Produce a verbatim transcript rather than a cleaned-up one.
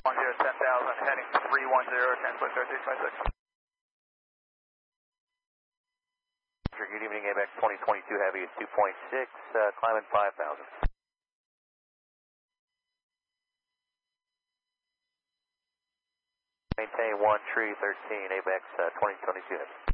one zero, ten thousand, heading three one zero, transport zero three five six. Good evening, A M X twenty twenty-two Heavy at two point six, uh, climbing five thousand. Maintain one tree thirteen, A M X uh, twenty twenty-two Heavy.